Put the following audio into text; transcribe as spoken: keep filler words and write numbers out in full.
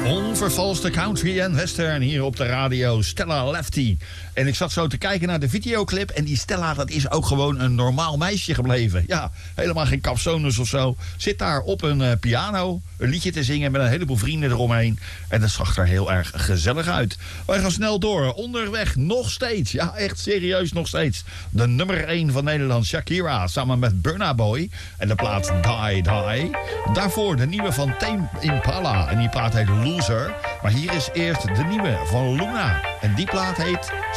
Onvervalste country en western hier op de radio. Stella Lefty. En ik zat zo te kijken naar de videoclip. En die Stella, dat is ook gewoon een normaal meisje gebleven. Ja, helemaal geen capsones of zo. Zit daar op een uh, piano een liedje te zingen met een heleboel vrienden eromheen. En dat zag er heel erg gezellig uit. Wij gaan snel door. Onderweg nog steeds. Ja, echt serieus nog steeds. De nummer één van Nederland, Shakira. Samen met Burna Boy. En de plaat Die Die. Daarvoor de nieuwe van Tame Impala. En die plaat heet Loser. Maar hier is eerst de nieuwe van Luna. En die plaat heet